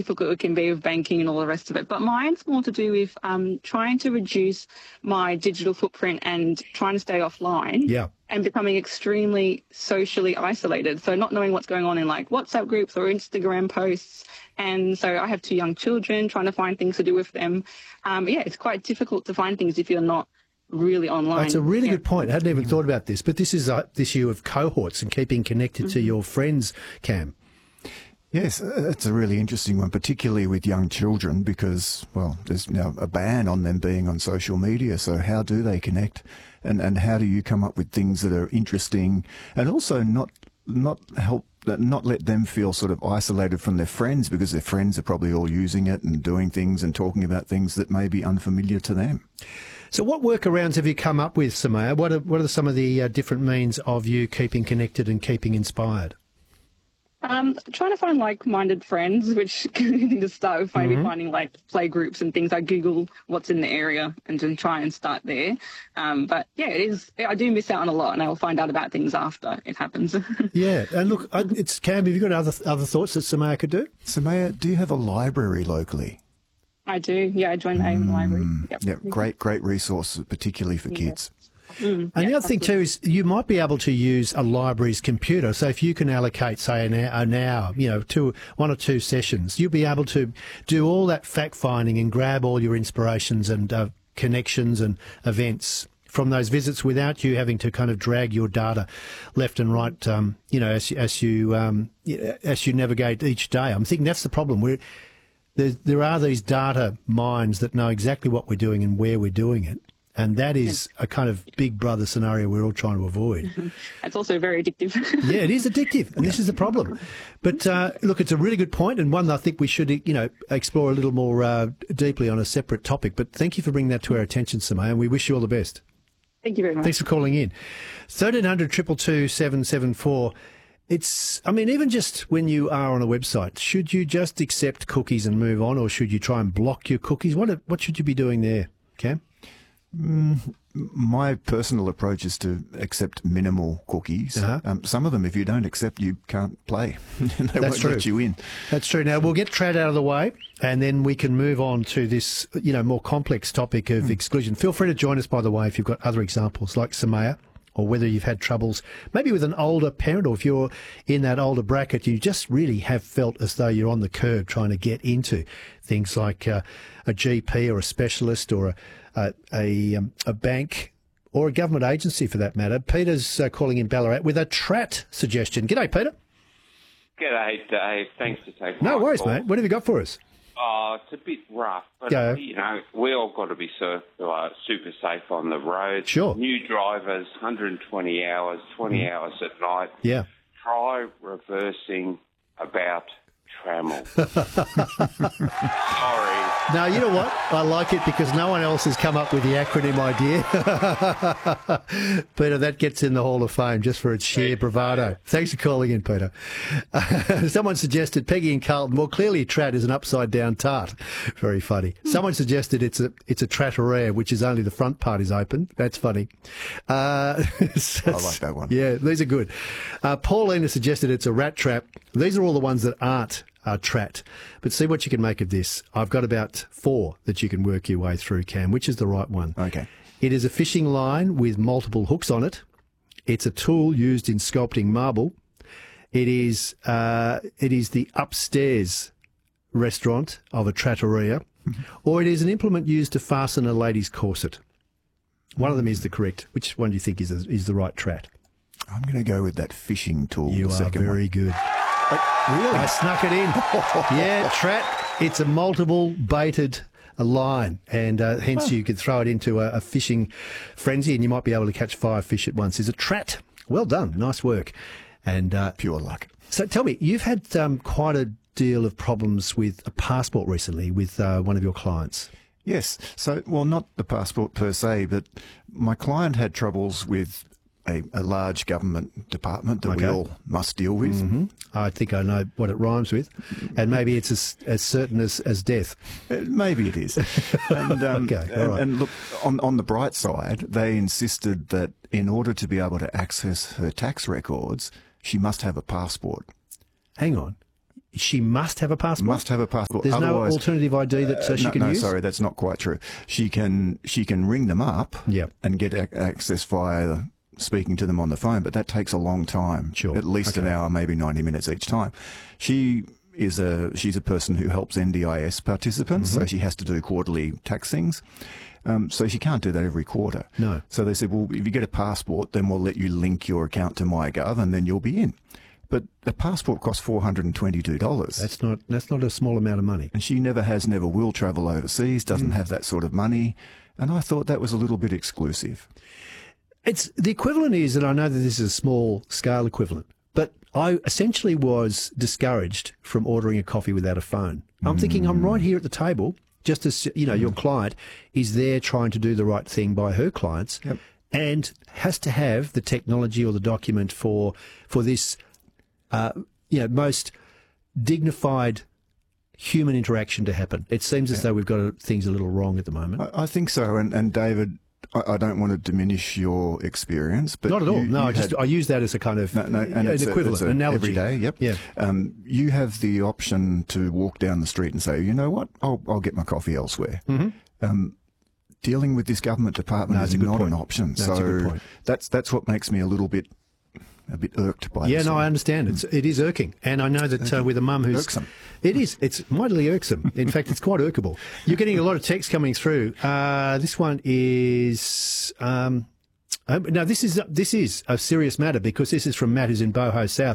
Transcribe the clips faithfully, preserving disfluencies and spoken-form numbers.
difficult it can be with banking and all the rest of it. But mine's more to do with um, trying to reduce my digital footprint and trying to stay offline. Yeah. And becoming extremely socially isolated. So not knowing what's going on in like WhatsApp groups or Instagram posts. And so I have two young children, trying to find things to do with them. Um, yeah, it's quite difficult to find things if you're not really online. That's a really yeah. good point. I hadn't even thought about this, but this is uh, this issue of cohorts and keeping connected mm-hmm. to your friends, Cam. Yes, it's a really interesting one, particularly with young children, because, well, there's now a ban on them being on social media. So how do they connect? And and how do you come up with things that are interesting and also not not help not let them feel sort of isolated from their friends, because their friends are probably all using it and doing things and talking about things that may be unfamiliar to them. So what workarounds have you come up with, Samaya? What are, what are some of the uh, different means of you keeping connected and keeping inspired? Um, trying to find like-minded friends, which can just start with maybe mm-hmm. finding like play groups and things. I Google what's in the area and then try and start there. Um, but yeah, it is. I do miss out on a lot, and I'll find out about things after it happens. Yeah, and look, it's Cam. Have you got other other thoughts that Samaya could do? Samaya, do you have a library locally? I do. Yeah, I joined the mm, library. Yep. Yeah, great, great resource, particularly for kids. Yeah. Mm, and yeah, the other thing too is you might be able to use a library's computer. So if you can allocate, say, an hour, an hour, you know, two, one or two sessions, you'll be able to do all that fact finding and grab all your inspirations and uh, connections and events from those visits without you having to kind of drag your data left and right. Um, you know, as as you um, as you navigate each day. I'm thinking that's the problem. We're there. There are these data mines that know exactly what we're doing and where we're doing it. And that is a kind of big brother scenario we're all trying to avoid. It's also very addictive. Yeah, it is addictive, and this is the problem. But uh, look, it's a really good point, and one that I think we should, you know, explore a little more uh, deeply on a separate topic. But thank you for bringing that to our attention, Samaya, and we wish you all the best. Thank you very much. Thanks for calling in. thirteen hundred, two two two, seven seven four. It's, I mean, even just when you are on a website, should you just accept cookies and move on, or should you try and block your cookies? What what should you be doing there, Cam? Mm, my personal approach is to accept minimal cookies. Uh-huh. Um, some of them, if you don't accept, you can't play. they That's won't true. let you in. That's true. Now, we'll get Trad out of the way, and then we can move on to this, you know, more complex topic of mm. exclusion. Feel free to join us, by the way, if you've got other examples like Samaya, or whether you've had troubles maybe with an older parent, or if you're in that older bracket, you just really have felt as though you're on the curb trying to get into things like uh, a G P or a specialist or a a, a, um, a bank or a government agency for that matter. Peter's uh, calling in Ballarat with a T R A T suggestion. G'day, Peter. G'day, Dave. Thanks for taking No my worries, call. mate. What have you got for us? Oh, it's a bit rough, but, Go. you know, we all got to be so, uh, super safe on the road. Sure. New drivers, one hundred twenty hours, twenty mm. hours at night. Yeah. Try reversing about trammel. Sorry. No, you know what? I like it because no one else has come up with the acronym idea. Peter, that gets in the Hall of Fame just for its sheer bravado. Thanks for calling in, Peter. Uh, someone suggested Peggy and Carlton. Well, clearly Trat is an upside-down tart. Very funny. Someone suggested it's a it's a trattoria, which is only the front part is open. That's funny. Uh, I like that one. Yeah, these are good. Uh, Paulina suggested it's a rat trap. These are all the ones that aren't uh, Trat. But see what you can make of this. I've got about four that you can work your way through, Cam. Which is the right one? Okay. It is a fishing line with multiple hooks on it. It's a tool used in sculpting marble. It is uh, it is the upstairs restaurant of a trattoria, mm-hmm. or it is an implement used to fasten a lady's corset. One of them is the correct. Which one do you think is the, is the right Trat? I'm going to go with that fishing tool. You the are second very one. good. Really? I snuck it in. Yeah, Trat. It's a multiple baited line, and uh, hence oh. you could throw it into a, a fishing frenzy, and you might be able to catch five fish at once. Is a Trat. Well done. Nice work. And uh, pure luck. So tell me, you've had um, quite a deal of problems with a passport recently with uh, one of your clients. Yes. So, well, not the passport per se, but my client had troubles with A, a large government department that okay. we all must deal with. Mm-hmm. I think I know what it rhymes with, and maybe it's as, as certain as, as death. Uh, maybe it is. And, um, okay, all and, right. and look, on, on the bright side, they insisted that in order to be able to access her tax records, she must have a passport. Hang on. she must have a passport? Must have a passport. There's Otherwise, no alternative I D that uh, she no, can no, use? sorry, that's not quite true. She can she can ring them up Yep. and get a- access via speaking to them on the phone, but that takes a long time. Sure. At least Okay. an hour, maybe ninety minutes each time. She is a she's a person who helps N D I S participants, Mm-hmm. so she has to do quarterly tax things. Um, so she can't do that every quarter. No. So they said, well, if you get a passport, then we'll let you link your account to MyGov, and then you'll be in. But a passport costs four hundred and twenty-two dollars. That's not that's not a small amount of money. And she never has, never will travel overseas, doesn't Mm. have that sort of money. And I thought that was a little bit exclusive. It's the equivalent is, and I know that this is a small scale equivalent, but I essentially was discouraged from ordering a coffee without a phone. I'm thinking I'm right here at the table, just as you know, your client is there trying to do the right thing by her clients, Yep. and has to have the technology or the document for for this, uh, you know, most dignified human interaction to happen. It seems as though we've got things a little wrong at the moment. I, I think so. And, and David, I, I don't want to diminish your experience, but Not at all. you- no, you I just had- I use that as a kind of No, no, and an it's a- equivalent it's a analogy. every day. Yep. Yeah. Um, you have the option to walk down the street and say, you know what, I'll, I'll get my coffee elsewhere. Mm-hmm. Um, dealing with this government department No, it's is a good not point. an option. No, it's so a good point. that's that's what makes me a little bit a bit irked by Yeah, this. no, one. I understand. It's it is irking, and I know that uh, with a mum who's Irksome. it is. It's mightily irksome. In fact, it's quite irkable. You're getting a lot of text coming through. Uh, this one is. Um, um, now this is this is a serious matter because this is from Matt, who's in Boho South.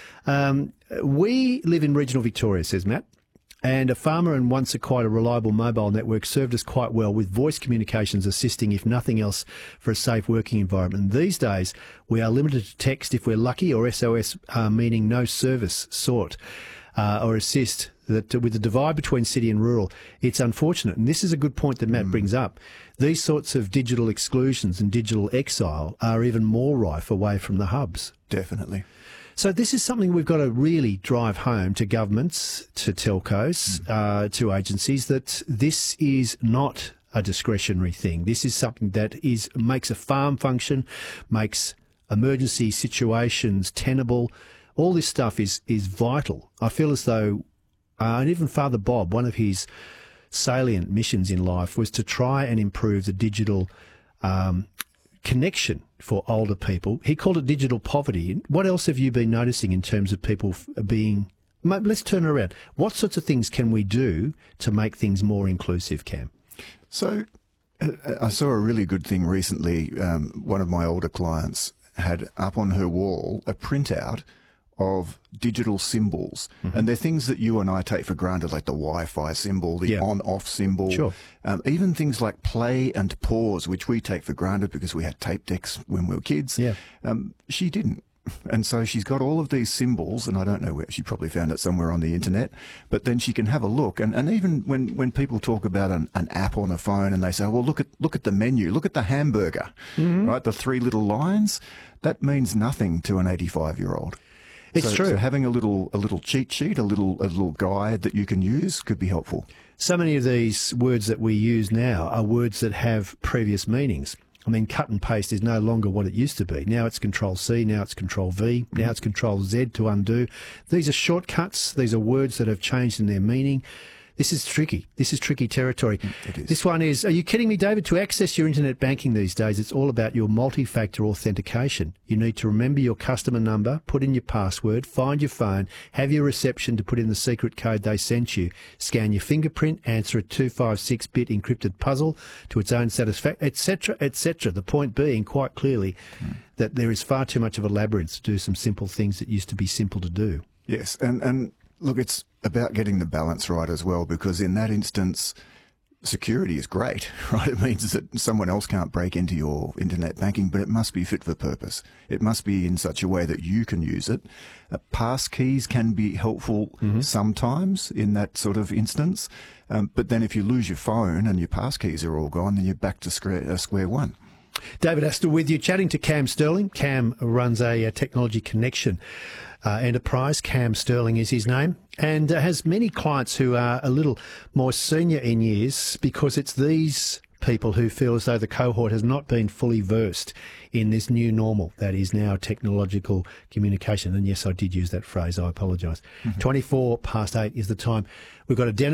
Um, we live in regional Victoria, says Matt. And a farmer and once a quite a reliable mobile network served us quite well with voice communications assisting, if nothing else, for a safe working environment. And these days, we are limited to text if we're lucky, or S O S, uh, meaning no service sought uh, or assist. That with the divide between city and rural, it's unfortunate. And this is a good point that Matt brings up. These sorts of digital exclusions and digital exile are even more rife away from the hubs. Definitely. So this is something we've got to really drive home to governments, to telcos, uh, to agencies, that this is not a discretionary thing. This is something that is makes a farm function, makes emergency situations tenable. All this stuff is is vital. I feel as though, uh, and even Father Bob, one of his salient missions in life was to try and improve the digital um, connection for older people. He called it digital poverty. What else have you been noticing in terms of people f- being... Mate, let's turn it around. What sorts of things can we do to make things more inclusive, Cam? So uh, I saw a really good thing recently. Um, one of my older clients had up on her wall a printout of digital symbols. Mm-hmm. And they're things that you and I take for granted, like the Wi-Fi symbol, the Yeah. on-off symbol. Sure. Um, even things like play and pause, which we take for granted because we had tape decks when we were kids. Yeah. Um, she didn't. And so she's got all of these symbols, and I don't know where, she probably found it somewhere on the internet, but then she can have a look. And, and even when, when people talk about an, an app on a phone and they say, well, look at look at the menu, look at the hamburger, Mm-hmm. right? The three little lines, that means nothing to an eighty-five-year-old. It's so, true. So having a little a little cheat sheet, a little a little guide that you can use could be helpful. So many of these words that we use now are words that have previous meanings. I mean, cut and paste is no longer what it used to be. Now it's Control C, now it's Control V, now it's Control Z to undo. These are shortcuts. These are words that have changed in their meaning. This is tricky. This is tricky territory. It is. This one is, are you kidding me, David? To access your internet banking these days, it's all about your multi-factor authentication. You need to remember your customer number, put in your password, find your phone, have your reception to put in the secret code they sent you, scan your fingerprint, answer a two five six bit encrypted puzzle to its own satisfaction, et cetera, et cetera. The point being, quite clearly, mm. that there is far too much of a labyrinth to do some simple things that used to be simple to do. Yes, and, and look, it's about getting the balance right as well, because in that instance, security is great, right? It means that someone else can't break into your internet banking, but it must be fit for purpose. It must be in such a way that you can use it. Uh, pass keys can be helpful mm-hmm. sometimes in that sort of instance, um, but then if you lose your phone and your pass keys are all gone, then you're back to square, uh, square one. David Astor with you, chatting to Cam Sterling. Cam runs a, a Technology Connection uh, enterprise. Cam Sterling is his name, and uh, has many clients who are a little more senior in years, because it's these people who feel as though the cohort has not been fully versed in this new normal that is now technological communication. And yes, I did use that phrase. I apologise. Mm-hmm. twenty-four past eight is the time. We've got a Dennis